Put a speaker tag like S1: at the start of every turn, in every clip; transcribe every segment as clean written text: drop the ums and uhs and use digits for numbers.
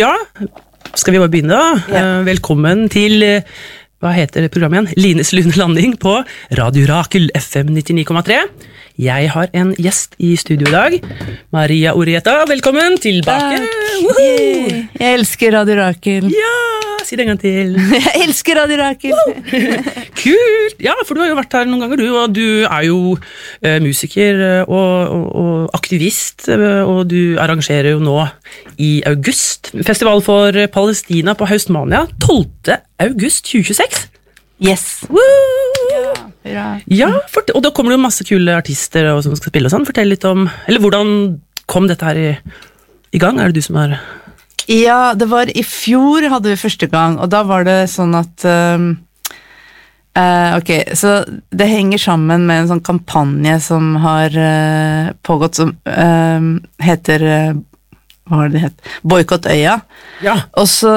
S1: Ja, skal vi bare begynne da?
S2: Ja.
S1: Velkommen til, hva heter programmet igjen? Lines Lune Landing på Radio Rakel FM 99,3. Jeg har en gjest i studio i dag. Maria Orieta, velkommen tilbake.
S2: Jeg elsker Radio Rakel.
S1: Ja, si det en gang til.
S2: Jeg elsker Radio Rakel.
S1: Kult! Ja, for du har jo vært her noen ganger, du, og du er jo musiker og aktivist, og du arrangerer jo nå i august Festival for Palestina på Hausmania, 12. august 2026.
S2: Yes.
S1: Ja, og da kommer det jo masse kule artister som skal spille og sånn. Fortell litt om, eller hvordan kom dette her i gang? Er det du som er...
S2: Ja, det var i fjor hadde vi første gang, og da var det sånn at ok, så det henger sammen med en sånn kampanje som har pågått som heter hva var det het? Boykott Øya.
S1: Ja.
S2: Og så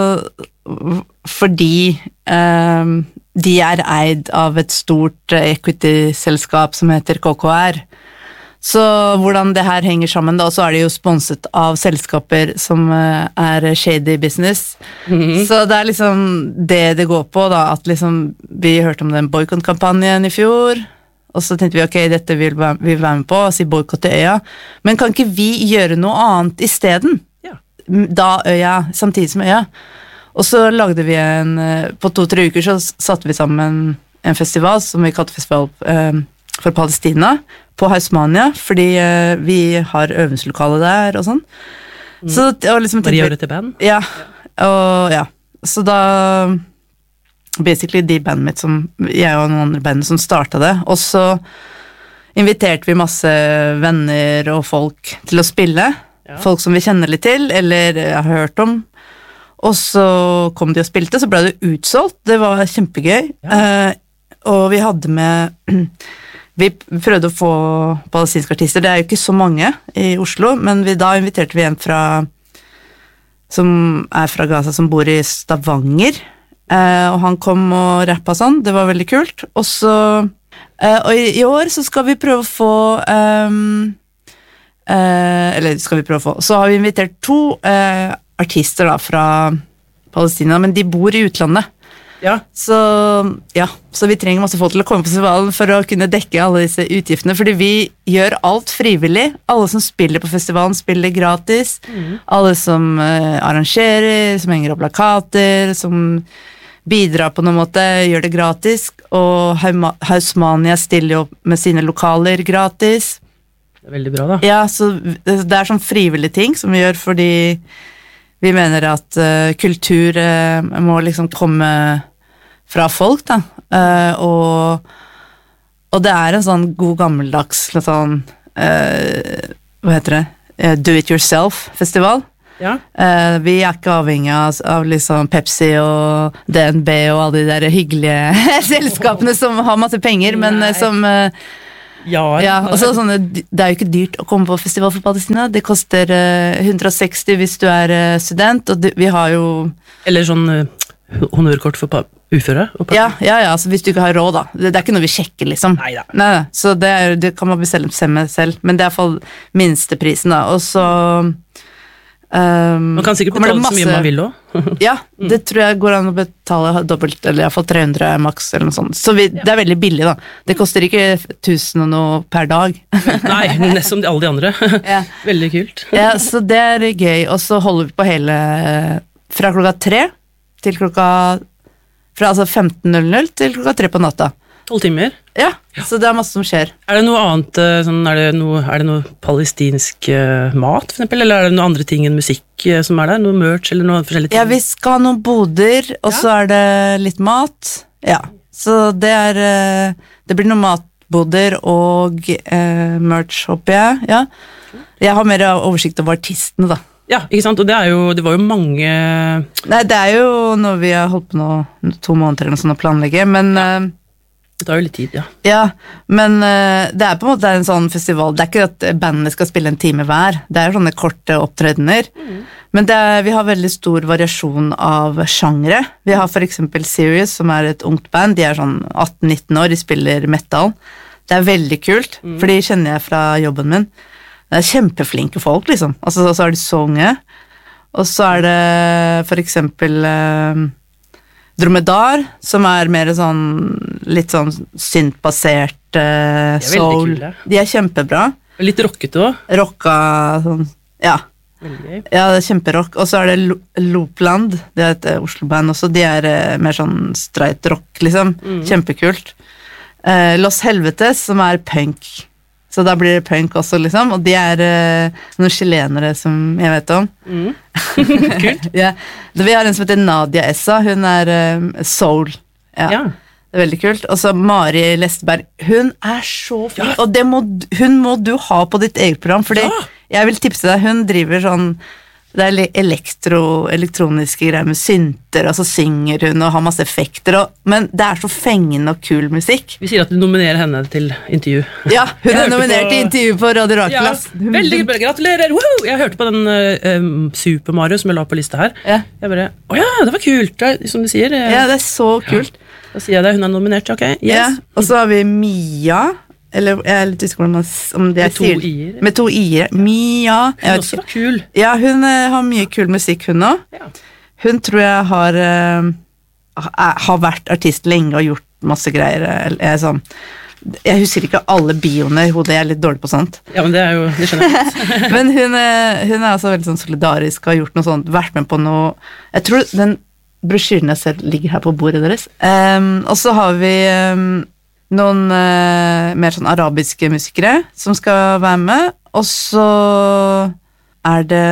S2: fordi de er eid av et stort equity-selskap som heter KKR. Så hvordan det her henger sammen da, så er det jo sponset av selskaper som er shady business. Så det er liksom det går på da, at liksom vi hørte om den boykott-kampanjen i fjor, og så tenkte vi, ok, dette vil vi være med på, og si boykott til Øya, men kan ikke vi gjøre noe annet i stedet?
S1: Ja.
S2: Da Øya, samtidig som Øya. Og så lagde vi på 2-3 uker så satte vi sammen en festival som vi kalte Festival for Palestina på Hausmania, fordi vi har øvingslokale der og sånn. Så, og liksom,
S1: Var de gjør det til band?
S2: Ja, og ja. Så da, basically de bandet mitt som, jeg og noen andre band som startet det, og så inviterte vi masse venner og folk til å spille, folk som vi kjenner litt til, eller har hørt om, og så kom de og spilte, så ble det utsolgt, det var kjempegøy, og vi hadde med, vi prøvde å få palestinske artister, det er jo ikke så mange i Oslo, men da inviterte vi en som er fra Gaza, som bor i Stavanger, og han kom og rappet sånn, det var veldig kult, og så, og i år så skal vi prøve å få, eller skal vi prøve å få, så har vi invitert 2 artister da fra Palestina, men de bor i utlandet.
S1: Ja.
S2: Så vi trenger masse folk til å komme på festivalen for å kunne dekke alle disse utgiftene, fordi vi gjør alt frivillig. Alle som spiller på festivalen spiller gratis. Alle som arrangerer, som henger opp plakater, som bidrar på noen måte, gjør det gratis, og Hausmania stiller opp med sine lokaler gratis.
S1: Det er veldig bra da.
S2: Ja, så det er sånn frivillige ting som vi gjør fordi vi mener at kultur må liksom komme fra folk da, og det er en sånn god gammeldags sånn, hva heter det, do it yourself festival.
S1: Ja.
S2: Vi er ikke avhengig av liksom Pepsi og DNB og alle de der hyggelige selskapene som har masse penger, men som og så sånne, det er jo ikke dyrt å komme på Festival for Palestina, det koster 160 hvis du er student, og vi har jo
S1: eller sånn honorkort for uføre
S2: ja, altså hvis du ikke har råd da, det er ikke noe vi sjekker liksom. Nei, så det kan man bestemme selv, men det er i hvert fall minsteprisen da, og så
S1: man kan sikkert betale så mye man vil også.
S2: Ja, det tror jeg går an å betale dobbelt, eller i hvert fall 300 maks eller noe sånt. Så det er veldig billig da. Det koster ikke 1000 og noe per dag.
S1: Nei, nesten som alle de andre. Veldig kult.
S2: Ja, så det er gøy, og så holder vi på hele, fra klokka 3 til klokka, fra altså 15:00 til klokka 3 på natta.
S1: 12 timer?
S2: Ja, så det er masse som skjer. Er
S1: det noe annet, sånn, er det noe palestinsk mat, for eksempel, eller er det noe andre ting enn musikk som er der? Noe merch eller noe forskjellige ting?
S2: Ja, vi skal ha noen boder, og så er det litt mat. Ja, så det blir noen matboder og merch, håper jeg. Ja. Jeg har mer oversikt over artistene, da.
S1: Ja, ikke sant, og det var jo mange...
S2: Nei, det er jo noe vi har holdt på nå 2 måneder eller noe sånt å planlegge, men...
S1: Det tar jo litt tid, ja.
S2: Ja, men det er på en måte en sånn festival, det er ikke at bandene skal spille en time hver, det er sånne korte opptredener, men vi har veldig stor variasjon av sjangre. Vi har for eksempel Sirius, som er et ungt band, de er sånn 18-19 år, de spiller metal. Det er veldig kult, for de kjenner jeg fra jobben min. Det er kjempeflinke folk, liksom. Altså, så er de så unge. Og så det for eksempel Dromedar, som mer sånn, litt sånn syntbasert soul.
S1: kule.
S2: De kjempebra.
S1: Litt rockete også.
S2: Rocka, sånn, ja.
S1: Veldig gøy.
S2: Ja, det kjemperock. Og så det Loopland, det et Oslo-band også, de mer sånn straight rock, liksom. Kjempekult. Los Helvetes, som punk. Så da blir det punk også, liksom. Og de noen chilenere som jeg vet om.
S1: Kult.
S2: Ja. Vi har en som heter Nadia Essa, hun soul. Ja.
S1: Ja.
S2: Det veldig kult. Og så Mari Lesteberg, hun så fin, og hun må du ha på ditt eget program, fordi jeg vil tipse deg, hun driver sånn, det elektroniske greier med synter, og så synger hun og har masse effekter, men det så fengende og kul musikk.
S1: Vi sier at du nominerer henne til intervju.
S2: Ja, hun nominert til intervju på Radio Rakel.
S1: Ja, veldig bra, gratulerer! Woohoo! Jeg hørte på den Super Mario som jeg la på lista her.
S2: Ja.
S1: Jeg bare, det var kult, som du sier.
S2: Ja, det så kult.
S1: Da sier jeg det, hun nominert, ok, yes.
S2: Ja, og så har vi Mia, eller jeg litt usikker om det
S1: Med to
S2: sier.
S1: i-er.
S2: Med 2 i-er. Mia.
S1: Hun også var kul.
S2: Ja, hun har mye kul musikk, hun også.
S1: Ja.
S2: Hun tror jeg har vært artist lenge og gjort masse greier. Jeg husker ikke alle bioene i hodet, jeg litt dårlig på sånt.
S1: Ja, men det jo, det skjønner jeg.
S2: Men hun også veldig sånn solidarisk og har gjort noe sånt, vært med på noe. Jeg tror den brosjyren jeg ser ligger her på bordet deres. Og så har vi noen mer sånn arabiske musikere som skal være med, og så det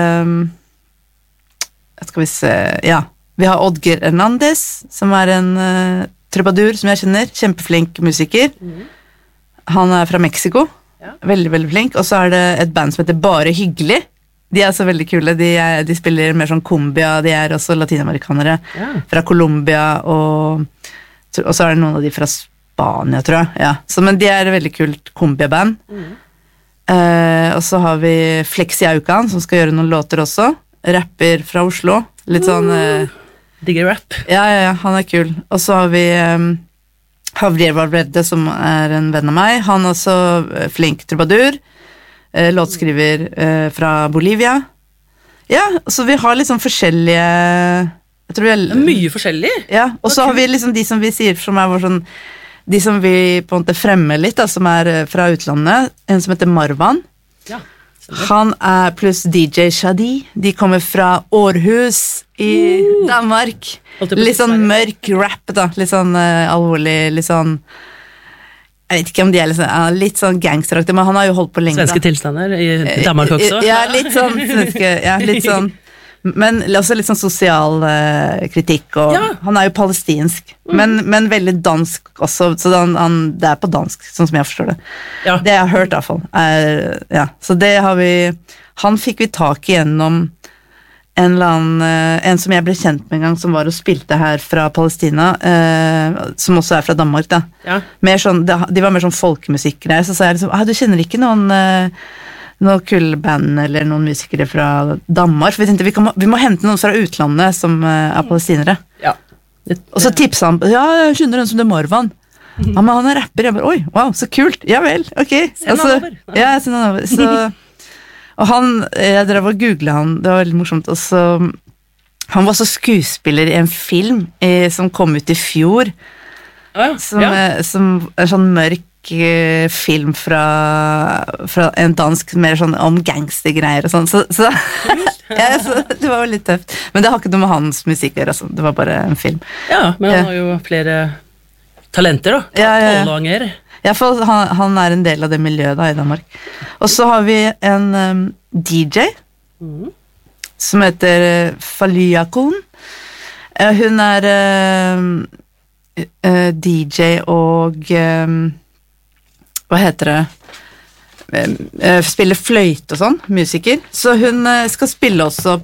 S2: skal vi se, ja, vi har Oddgeir Hernandez, som en trubadur som jeg kjenner, kjempeflink musiker. Han fra Mexico, veldig, veldig flink, og så det et band som heter Bare Hyggelig. De så veldig kule, de spiller mer sånn kumbia, de også latinamerikanere fra Colombia, og så det noen av de fra Spania, tror jeg. Ja. Så, men de veldig kult kumbia-band. Og så har vi Flexi Aukan, som skal gjøre noen låter også. Rapper fra Oslo. Litt sånn...
S1: Digger rap.
S2: Ja, han kul. Og så har vi Javier Valverde, som en venn av meg. Han også flink trubadur. Låtskriver fra Bolivia. Ja, så vi har liksom forskjellige jeg tror
S1: mye forskjellig.
S2: Ja, og så har vi liksom de som vi sier som vår sånn, de som vi på en måte fremmer litt da, som fra utlandet, en som heter Marwan.
S1: Ja,
S2: han pluss DJ Shadi. De kommer fra Århus i Danmark. Litt sånn mørk rap da, litt sånn alvorlig, litt sånn jeg vet ikke om de litt sånn gangsteraktig, men han har jo holdt på lenge.
S1: Svenske tilstander i Danmark også.
S2: Ja, litt sånn svenske, ja, litt sånn, men også litt sånn sosial kritikk, og han jo palestinsk, men veldig dansk også, så det på dansk, sånn som jeg forstår det. Ja. Det jeg har hørt i hvert fall. Ja, så det har vi, han fikk vi tak i gjennom en som jeg ble kjent med en gang, som var og spilte her fra Palestina, som også fra Danmark da. Ja. Mer sånn, de var mer sånn folkemusikere, så sa jeg liksom, du kjenner ikke noen kule band eller noen musikere fra Danmark, for vi tenkte vi må hente noen fra utlandet som palestinere. Ja. Og så tipset han, jeg skjønner den som det Marwan. Ja, men han rapper, jeg bare, oi, wow, så kult, ja vel, ok.
S1: Send han over.
S2: Ja, send han over, så... Og jeg drev og googlet han, det var veldig morsomt, og så, han var så skuespiller i en film som kom ut i fjor, som en sånn mørk film fra en dansk, mer sånn om gangstergreier og sånn, så det var jo litt tøft, men det har ikke noe med hans musikk å gjøre, altså. Det var bare en film. Ja,
S1: men han har jo flere talenter da, tålanger.
S2: Ja, for han en del av det miljøet da, i Danmark. Og så har vi en DJ som heter Falyakon. Hun DJ og hva heter det? Spiller fløyte og sånn, musiker. Så hun skal spille også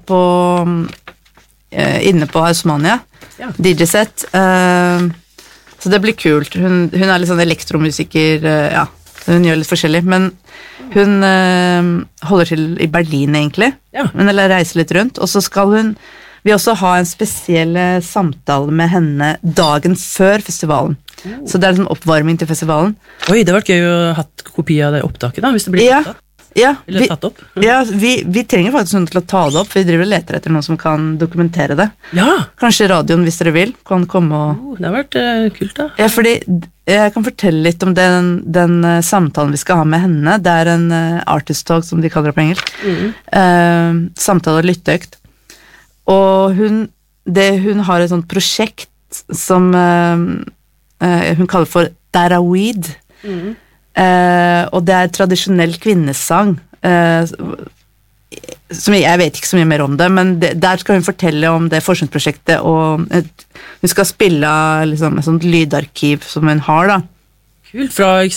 S2: inne på Hausmania, DJ-sett. Så det blir kult. Hun litt sånn elektromusiker, ja, hun gjør litt forskjellig, men hun holder til i Berlin egentlig, eller reiser litt rundt, og så skal vi også ha en spesiell samtale med henne dagen før festivalen. Så det en sånn oppvarming til festivalen.
S1: Oi, det har vært gøy å ha hatt kopi av det opptaket da, hvis det blir opptatt.
S2: Ja,
S1: Eller tatt opp.
S2: ja vi trenger faktisk noen til å ta det opp, for vi driver og leter etter noen som kan dokumentere det.
S1: Ja!
S2: Kanskje radioen, hvis dere vil, kan komme og...
S1: Det har vært kult, da.
S2: Ja, fordi jeg kan fortelle litt om den samtalen vi skal ha med henne. Det er en artist talk, som de kaller det på engelsk. Samtale- og lytteøkt. Og hun har et sånt prosjekt som hun kaller for Darawid. Og det er tradisjonell kvinnesang, som jeg vet ikke så mye mer om det, men der skal hun fortelle om det forskningsprosjektet, og hun skal spille liksom, et sånt lydarkiv som hun har, da.
S1: Kult,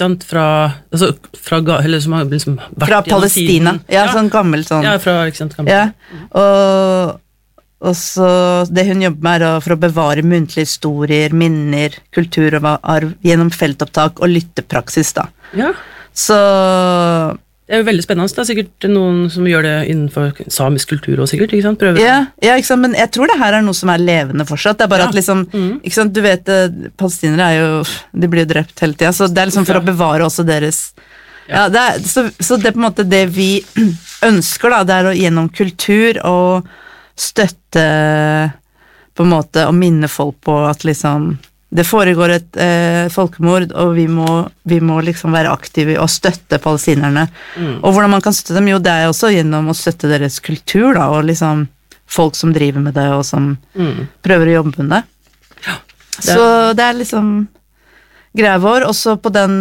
S1: eller som har liksom vært
S2: fra Palestina,
S1: ja,
S2: sånn gammel sånn.
S1: Ja, fra, ikke sant, gammel.
S2: Ja, og så det hun jobber med er for å bevare muntlige historier, minner, kultur og arv gjennom feltopptak og lyttepraksis, da.
S1: Ja.
S2: Så
S1: det er jo veldig spennende. Det er sikkert noen som gjør det innenfor samisk kultur også, sikkert, ikke sant? Prøver.
S2: Ja, ikke sant, men jeg tror det her er noe som er levende fortsatt. Det er bare at liksom, ikke sant, du vet, palestinere er jo, de blir jo drept hele tiden, så det er liksom for å bevare også deres, så det er på en måte det vi ønsker, da, det er å gjennom kultur og støtte på en måte, og minne folk på at liksom det foregår et folkemord, og vi må liksom være aktive og støtte palestinerne. Og hvordan man kan støtte dem, jo det er også gjennom å støtte deres kultur, da, og liksom folk som driver med det, og som prøver å jobbe med det. Ja, så det er liksom greia vår. Også på den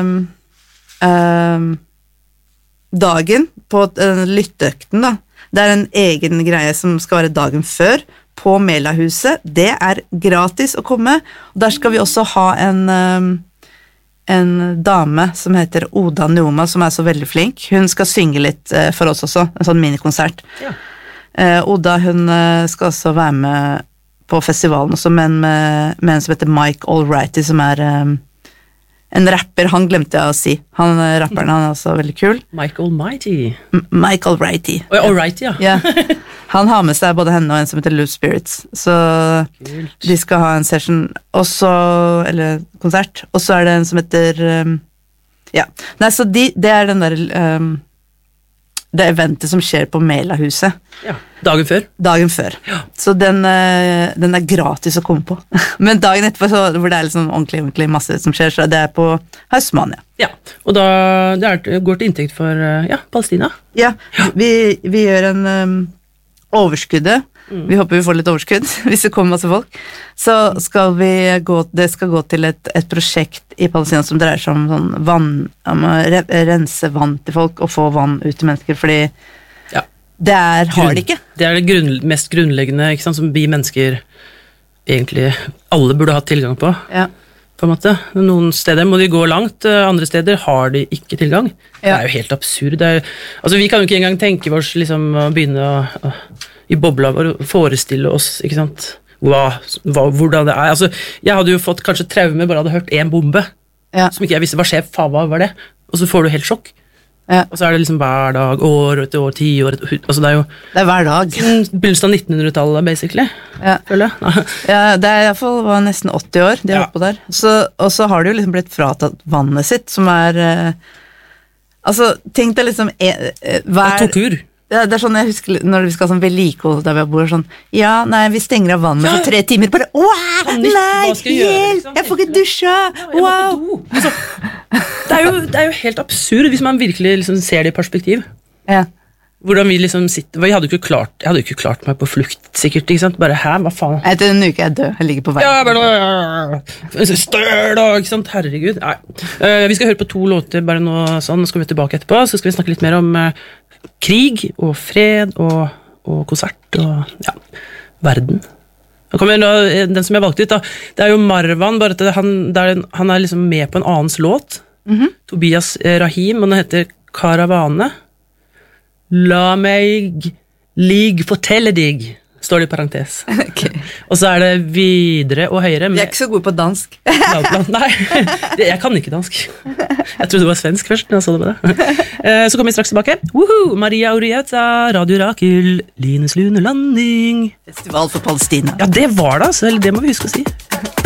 S2: dagen, på lytteøkten, da, det er en egen greie som skal være dagen før, på Melahuset. Det er gratis å komme, og der skal vi også ha en dame som heter Oda Numa, som er så veldig flink. Hun skal synge litt for oss også, en sånn minikonsert. Ja. Oda, hun skal også være med på festivalen også, men med en som heter Mike Alrighty, som er en rapper. Han glemte jeg å si. Rapperen, han er også veldig kul.
S1: Mike Almighty.
S2: Mike Alrighty.
S1: Alrighty, ja.
S2: Han har med seg både henne og en som heter Loose Spirits, så de skal ha en session, eller konsert, og så er det en som heter, så det er den der, det eventet som skjer på Melahuset. Ja,
S1: dagen før.
S2: Dagen før. Ja. Så den er gratis å komme på. Men dagen etterpå, hvor det er liksom ordentlig masse som skjer, så det er på Hausmania. Ja,
S1: og da det går til inntekt for, Palestina.
S2: Ja, vi gjør en overskuddet. Vi håper vi får litt overskudd hvis det kommer masse folk. Så skal det skal gå til et prosjekt i Palestina som dreier seg om sånn vann, om å rense vann til folk og få vann ut til mennesker, fordi det har de ikke.
S1: Det er det mest grunnleggende, ikke sant, som vi mennesker egentlig alle burde ha tilgang på. Ja. På en måte. Noen steder må de gå langt, andre steder har de ikke tilgang. Det er jo helt absurd. Altså, vi kan jo ikke engang tenke oss liksom, å begynne i bobla og forestille oss, ikke sant, hvordan det er. Altså, jeg hadde jo fått kanskje traume bare hadde hørt en bombe, som ikke jeg visste, hva var det? Og så får du helt sjokk. Ja. Og så er det liksom hver dag, år etter år, 10 år etter, altså det er jo...
S2: Det er hver dag.
S1: Begynnelsen av 1900-tallet, basically. Føler jeg.
S2: Ja, det er i hvert fall nesten 80 år de har holdt på der. Og så har det jo liksom blitt fratatt vannet sitt, som er... altså, tenk deg liksom...
S1: tortur.
S2: Det er sånn jeg husker når vi skal sånn vedlikehold der vi bor sånn, vi stenger av vannet for 3 timer, bare, nei, hjelp, jeg får ikke dusja, wow.
S1: Altså, det er jo helt absurd hvis man virkelig liksom ser det i perspektiv. Ja. Hvordan vi liksom sitter, jeg hadde jo ikke klart meg på flukt, sikkert, ikke sant? Bare hva faen?
S2: Etter en uke er jeg død, jeg ligger på veien.
S1: Ja, støl, ikke sant, herregud. Nei. Vi skal høre på 2 låter, bare nå sånn, nå skal vi tilbake etterpå, så skal vi snakke litt mer om krig og fred og konsert og verden. Da kommer den som jeg valgte ut da. Det er jo Marwan, bare at han er liksom med på en annens låt. Tobias Rahim, og den heter Karavane. La meg fortelle deg, står det i parentes. Okay. Og så er det videre og høyere.
S2: Jeg er ikke så god på dansk.
S1: Nei, jeg kan ikke dansk. Jeg trodde det var svensk først når jeg så det med det. Så kommer vi straks tilbake. Woohoo! Maria Urieta, Radio Rakel, Lines lunelanding.
S2: Festival for Palestina.
S1: Ja, det var det, altså. Det må vi huske å si.